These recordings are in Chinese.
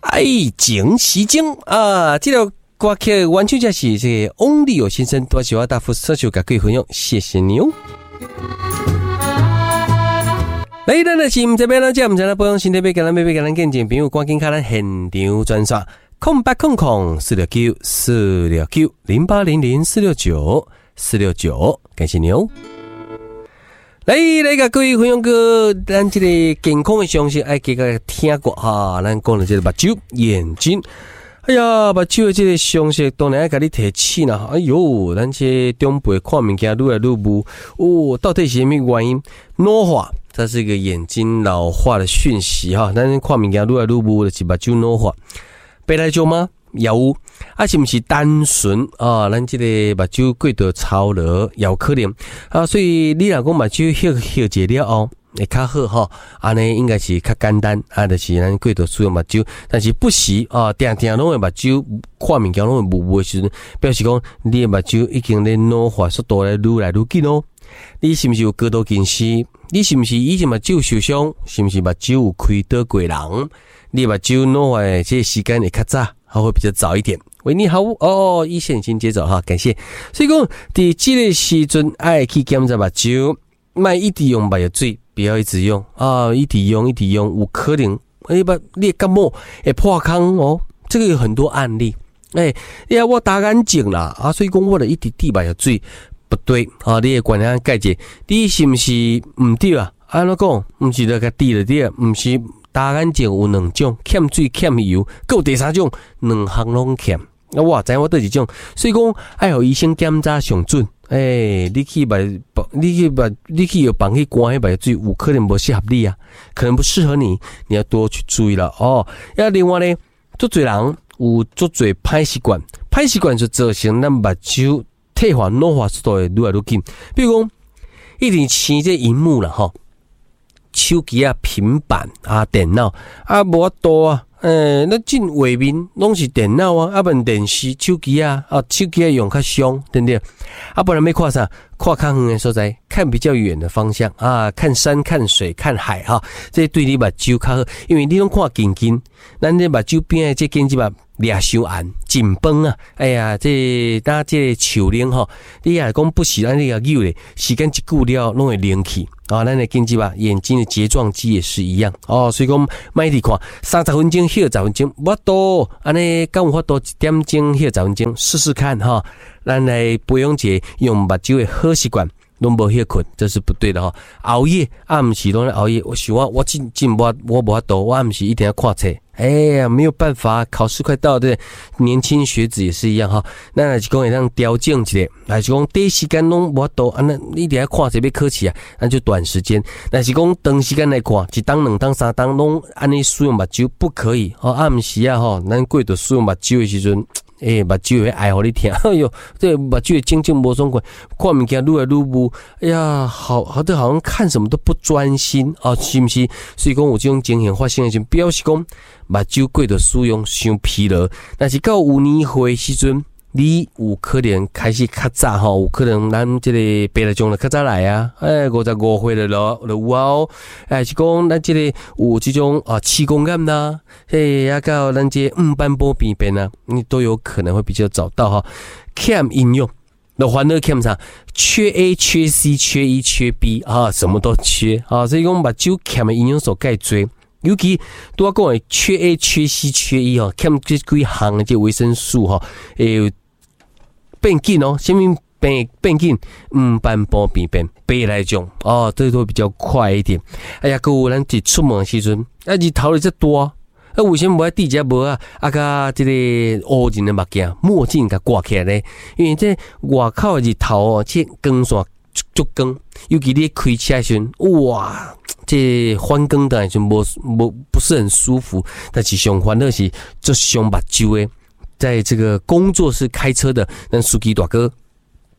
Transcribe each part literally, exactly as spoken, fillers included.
爱情是情啊！这条歌曲完全就是这个翁立友先生多谢我大夫社区给各位朋友，谢谢你哦。来，咱的是唔这边呢，即唔知啦，不用新台北，给咱妹妹给咱见证朋友，赶紧看咱现场专线，空八空空四六九四六九零八零零四六九四六九，感谢你哦。来来个各位朋友哥，咱这个健康的常识爱给个听过哈，咱讲了这个目睭、眼睛，哎呀，目睭的这个常识当然爱给你提醒啦。哎呦，咱这中辈看物件愈来愈无哦，到底是什么原因？老化，这是一个眼睛老化的讯息哈。咱看物件愈来愈无就是目睭老化，白内障吗？也有，啊是不是单纯啊？咱这个目睭过度操劳也有可能啊，所以你若讲目睭休休一了后会较好哈，安尼应该是较简单啊，就是咱过度使用目睭，但是不时啊，定定拢会目睭看物件拢会模糊的时阵，表示讲你的目睭已经咧老化速度咧愈来愈紧哦。你是不是有高度近视？你是不是以前目睭受伤？是不是目睭有开刀过人？你目睭老化的这个时间会较早？还会比较早一点。喂，你好哦，一线先接走哈，感谢。所以讲，在这个时阵爱去检查目睭，莫一直用目药水，不要一直用啊，一直用一直用，有可能哎把你感冒会破康哦。这个有很多案例。哎，呀，我打眼镜啦啊，所以讲我的一直滴目药水不对啊，你的观念解解，你是不是唔对啊？安怎讲？唔是那个滴了滴，唔是。大眼睛有两种，欠水欠油，还有第三种，两项拢欠。啊，我知我倒一种，所以讲爱互医生检查上准。诶、欸，你去把，你去把，你去有帮去关迄把水，有可能不适合你啊，可能不适合你，你要多去注意了哦。要另外呢，足侪人有足侪歹习惯，歹习惯就造成咱目睭退化老化速度会愈来愈紧。比如讲，一直黐这荧幕啦，吼。手机啊、平板啊、电脑啊，无法度啊，诶、欸，那进画面拢是电脑啊，啊，本电视、手机啊，啊，手机啊用较凶，对不对？啊，不然要看啥？看较远的所在，看比较远的方向啊，看山、看水、看海哈，这对你目睭较好，因为你拢看近近，咱这目睭边的这眼睛目掠伤暗、紧绷啊，哎呀，这打这树林吼，你也讲不是咱这个扭咧，时间一久了拢会灵起。啊，咱的眼睛吧，眼睛的睫状肌也是一样哦，所以讲卖你看三十分钟休十分钟，我多安尼敢有法度一点钟休十分钟试试看哈。咱来培养一个用目睭的好习惯，拢无休困，这是不对的哈。熬夜啊，不是拢在熬夜，我想我我真真无我无法度，我不是一定要看册。哎呀，没有办法，考试快到了，对不对？年轻学子也是一样哈。那若是讲会让调整一下，若是讲短时间拢无法度，啊，那一定要看这要考试啊，那就短时间。若是讲长时间来看，一档、两档、三档拢安尼使用目睭不可以哦。啊，毋是啊吼，咱过度使用目睭的时阵。诶、欸，目睭会哀互你听，哎哟，这目睭的精精无爽快，看物件愈来愈无，哎呀，好好的好像看什么都不专心啊，是不是？所以讲有这种情形发生的时候，表示讲目睭过度使用伤疲劳，但是到有年岁时阵。你有可能开始较早吼，有可能咱这个白内障就较早来啊，哎，五十五岁了咯，就有啊哦，哎是讲咱这个有这种啊气功感呐，嘿，也到咱这黄斑部病变啊，你都有可能会比较早到哈。欠营养，那烦恼欠啥？缺 A、缺 C、缺 E、缺 B 啊，什么都缺啊，所以讲目睭欠的营养素介多。尤其拄我讲的缺 A、缺 C、缺 E 吼，欠这几项的这维生素吼，诶变紧哦，什么变变紧？黄斑部病变、白内障哦，这都比较快一点。哎呀，各有咱一出门的时阵，啊日头咧这多，啊为什么无爱戴只帽啊？啊甲这个乌人的目镜、墨镜甲挂起来咧？因为这外口的日头哦，这光线足光，尤其你开车的时阵，哇！这反光当然就无无不是很舒服，但是上烦恼是做上目睭的，在这个工作室开车的咱司机大哥，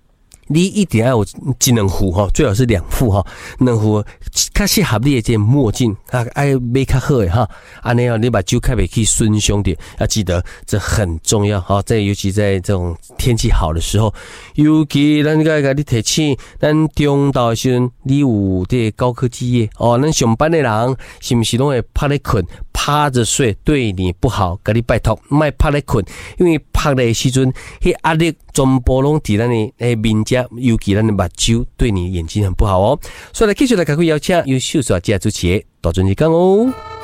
你一定要有一两副哈，最好是两副哈，两副较适合你的这墨镜啊，爱买较好的哈，安尼哦，你把酒开袂去损伤的，要记得这很重要哈，在尤其在这种天气好的时候，尤其咱个个你提醒，咱中昼的时阵，你有这高科技业哦，咱上班的人是不是拢会趴咧困？趴着睡对你不好，跟你拜托，莫趴咧困，因为趴的时阵，迄压力全部拢伫咱的诶面颊，尤其咱的目睭，对你眼睛很不好哦。所以来继续来赶快邀请优秀作家主持大尊一讲哦。